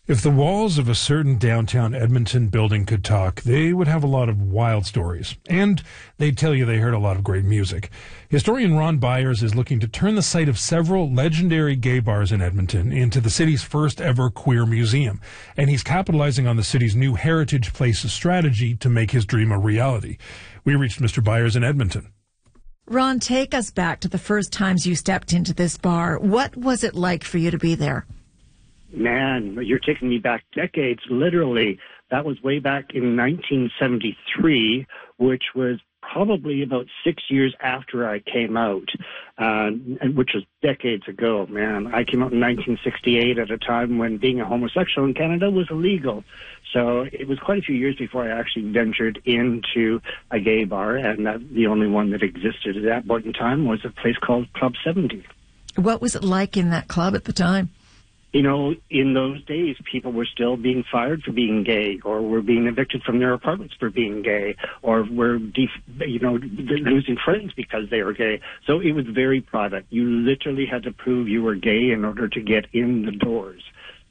If the walls of a certain downtown Edmonton building could talk, they would have a lot of wild stories. And they'd tell you they heard a lot of great music. Historian Ron Byers is looking to turn the site of several legendary gay bars in Edmonton into the city's first ever queer museum. And he's capitalizing on the city's new Heritage Places strategy to make his dream a reality. We reached Mr. Byers in Edmonton. Ron, take us back to the first times you stepped into this bar. What was it like for you to be there? Man, you're taking me back decades, literally. That was way back in 1973, which was probably about 6 years after I came out, and which was decades ago, man. I came out in 1968 at a time when being a homosexual in Canada was illegal. So it was quite a few years before I actually ventured into a gay bar, and the only one that existed at that point in time was a place called Club 70. What was it like in that club at the time? You know, in those days, people were still being fired for being gay, or were being evicted from their apartments for being gay, or were, losing friends because they were gay. So it was very private. You literally had to prove you were gay in order to get in the doors.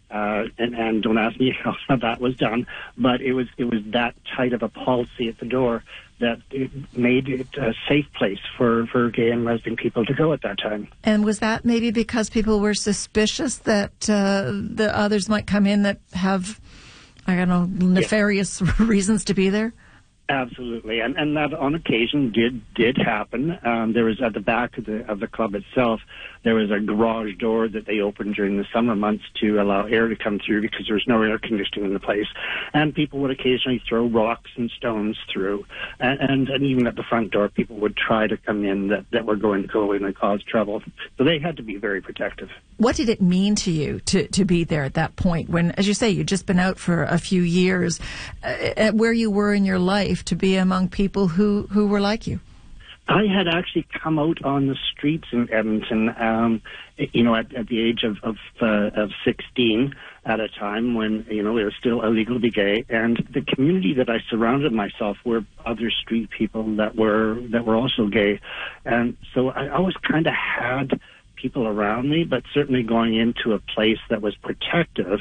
And don't ask me how that was done, but it was that tight of a policy at the door that it made it a safe place for gay and lesbian people to go at that time. And was that maybe because people were suspicious that the others might come in that have, I don't know, nefarious reasons to be there? Absolutely, and that on occasion did happen. There was at the back of the club itself, there was a garage door that they opened during the summer months to allow air to come through because there was no air conditioning in the place, and people would occasionally throw rocks and stones through, and even at the front door, people would try to come in that were going to go in and cause trouble. So they had to be very protective. What did it mean to you to be there at that point when, as you say, you'd just been out for a few years, where you were in your life, to be among people who were like you? I had actually come out on the streets in Edmonton, at the age of 16 at a time when, it was still illegal to be gay. And the community that I surrounded myself were other street people that were also gay. And so I always kind of had people around me, but certainly going into a place that was protective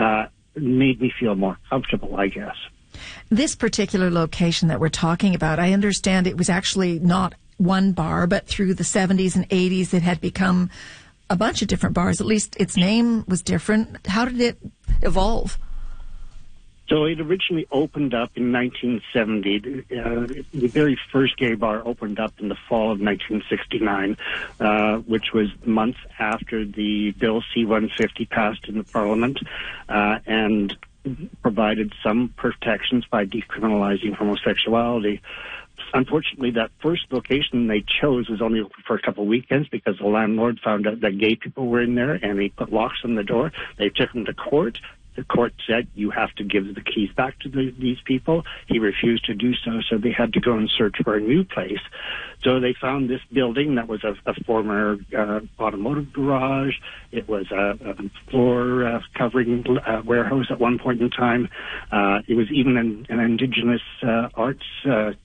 made me feel more comfortable, I guess. This particular location that we're talking about, I understand it was actually not one bar, but through the 70s and 80s it had become a bunch of different bars. At least its name was different. How did it evolve? So it originally opened up in 1970. The very first gay bar opened up in the fall of 1969, which was months after the Bill C-150 passed in the Parliament, and provided some protections by decriminalizing homosexuality. Unfortunately, that first location they chose was only open for a couple of weekends because the landlord found out that gay people were in there and he put locks on the door. They took them to court. The court said, you have to give the keys back to these people. He refused to do so, so they had to go and search for a new place. So they found this building that was a former automotive garage. It was a floor covering warehouse at one point in time. It was even an indigenous arts